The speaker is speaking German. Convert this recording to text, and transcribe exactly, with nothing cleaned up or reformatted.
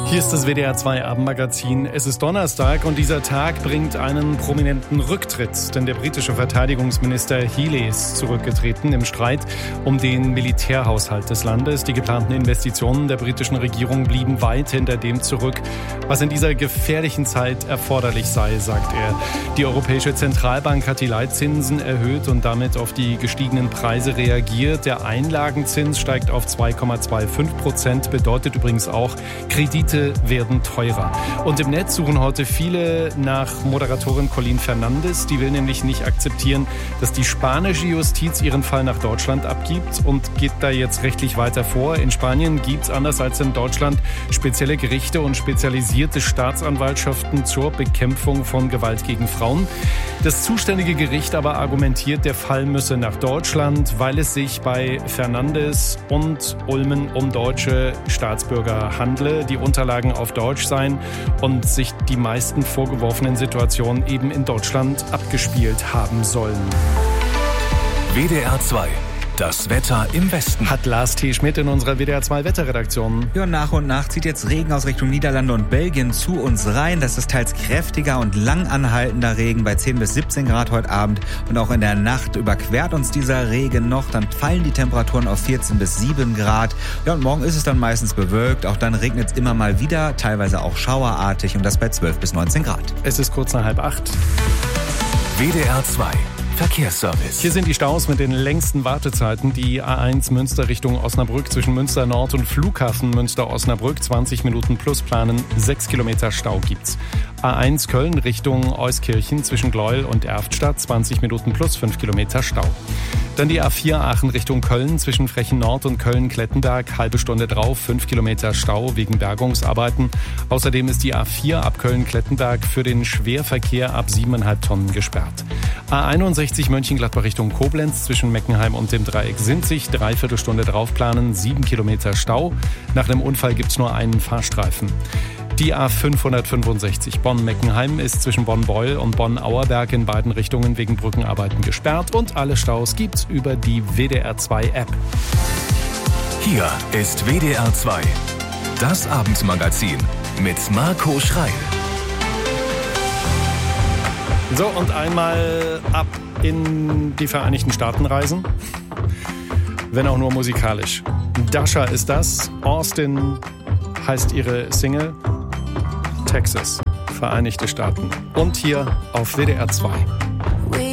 Hier ist das W D R zwei Abendmagazin. Es ist Donnerstag und dieser Tag bringt einen prominenten Rücktritt. Denn der britische Verteidigungsminister Healey ist zurückgetreten im Streit um den Militärhaushalt des Landes. Die geplanten Investitionen der britischen Regierung blieben weit hinter dem zurück, was in dieser gefährlichen Zeit erforderlich sei, sagt er. Die Europäische Zentralbank hat die Leitzinsen erhöht und damit auf die gestiegenen Preise reagiert. Der Einlagenzins steigt auf zwei Komma fünfundzwanzig Prozent, bedeutet übrigens auch, Kredite werden teurer. Und im Netz suchen heute viele nach Moderatorin Colleen Fernandes. Die will nämlich nicht akzeptieren, dass die spanische Justiz ihren Fall nach Deutschland abgibt und geht da jetzt rechtlich weiter vor. In Spanien gibt es, anders als in Deutschland, spezielle Gerichte und spezialisierte Staatsanwaltschaften zur Bekämpfung von Gewalt gegen Frauen. Das zuständige Gericht aber argumentiert, der Fall müsse nach Deutschland, weil es sich bei Fernandes und Ulmen um deutsche Staatsbürger handle, die Unterlagen auf Deutsch seien und sich die meisten vorgeworfenen Situationen eben in Deutschland abgespielt haben sollen. W D R zwei. Das Wetter im Westen. Hat Lars T. Schmidt in unserer W D R zwei Wetterredaktion. Ja, nach und nach zieht jetzt Regen aus Richtung Niederlande und Belgien zu uns rein. Das ist teils kräftiger und lang anhaltender Regen bei zehn bis siebzehn Grad heute Abend. Und auch in der Nacht überquert uns dieser Regen noch. Dann fallen die Temperaturen auf vierzehn bis sieben Grad. Ja, und morgen ist es dann meistens bewölkt. Auch dann regnet es immer mal wieder, teilweise auch schauerartig. Und das bei zwölf bis neunzehn Grad. Es ist kurz nach halb acht. W D R zwei. Verkehrsservice. Hier sind die Staus mit den längsten Wartezeiten. Die A eins Münster Richtung Osnabrück zwischen Münster Nord und Flughafen Münster-Osnabrück. zwanzig Minuten plus planen. sechs Kilometer Stau gibt's. A eins Köln Richtung Euskirchen zwischen Gleuel und Erftstadt. zwanzig Minuten plus fünf Kilometer Stau. Dann die A vier Aachen Richtung Köln zwischen Frechen Nord und Köln-Klettenberg. Halbe Stunde drauf, fünf Kilometer Stau wegen Bergungsarbeiten. Außerdem ist die A vier ab Köln-Klettenberg für den Schwerverkehr ab siebeneinhalb Tonnen gesperrt. A einundsechzig Mönchengladbach Richtung Koblenz zwischen Meckenheim und dem Dreieck Sinzig. Dreiviertel Stunde drauf planen, sieben Kilometer Stau. Nach einem Unfall gibt's nur einen Fahrstreifen. Die A fünfhundertfünfundsechzig Bonn-Meckenheim ist zwischen Bonn-Beul und Bonn-Auerberg in beiden Richtungen wegen Brückenarbeiten gesperrt. Und alle Staus gibt's über die W D R zwei App. Hier ist W D R zwei. Das Abendmagazin mit Marco Schreil. So, und einmal ab in die Vereinigten Staaten reisen. Wenn auch nur musikalisch. Dasha ist das. Austin heißt ihre Single. Texas, Vereinigte Staaten. Und hier auf W D R zwei.